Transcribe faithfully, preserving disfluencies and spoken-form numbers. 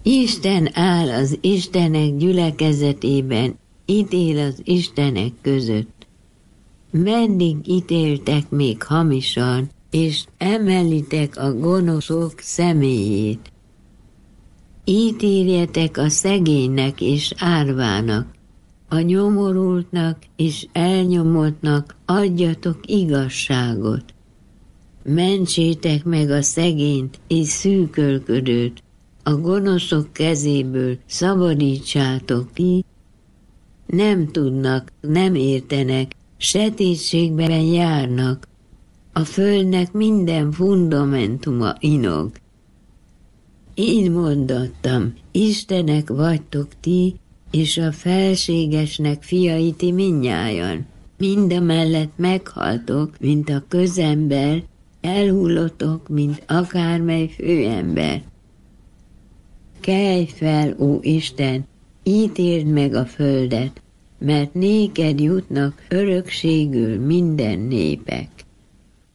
Isten áll az istenek gyülekezetében, ítél az istenek között. Meddig ítéltek még hamisan, és emelitek a gonoszok személyét? Ítéljetek a szegénynek és árvának, a nyomorultnak és elnyomottnak adjatok igazságot. Mentsétek meg a szegényt és szűkölködőt, a gonoszok kezéből szabadítsátok ki. Nem tudnak, nem értenek, sötétségben járnak, a földnek minden fundamentuma inog. Én mondattam, Istenek vagytok ti, és a felségesnek fiai ti mindnyájan. Mindamellett meghaltok, mint a közember, elhullottok, mint akármely főember. Kelj fel, ó Isten, ítéld meg a földet, mert néked jutnak örökségül minden népek.